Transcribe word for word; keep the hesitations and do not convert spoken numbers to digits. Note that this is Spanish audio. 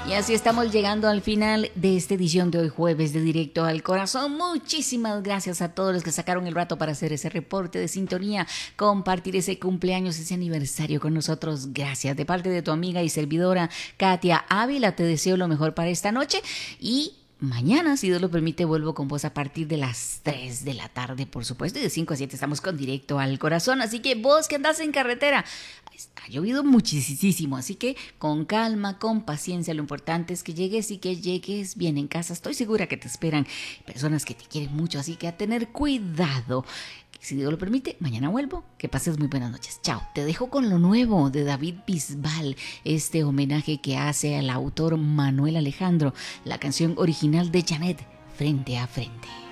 Y así estamos llegando al final de esta edición de hoy jueves de Directo al Corazón. Muchísimas gracias a todos los que sacaron el rato para hacer ese reporte de sintonía, compartir ese cumpleaños, ese aniversario con nosotros. Gracias. De parte de tu amiga y servidora Katia Ávila, te deseo lo mejor para esta noche y mañana, si Dios lo permite, vuelvo con vos a partir de las tres de la tarde, por supuesto, y de cinco a siete estamos con Directo al Corazón. Así que vos que andás en carretera, ha llovido muchísimo, así que con calma, con paciencia, lo importante es que llegues y que llegues bien en casa. Estoy segura que te esperan personas que te quieren mucho, así que a tener cuidado. Si Dios lo permite, mañana vuelvo. Que pases muy buenas noches. Chao. Te dejo con lo nuevo de David Bisbal, este homenaje que hace al autor Manuel Alejandro, la canción original de Janet, Frente a Frente.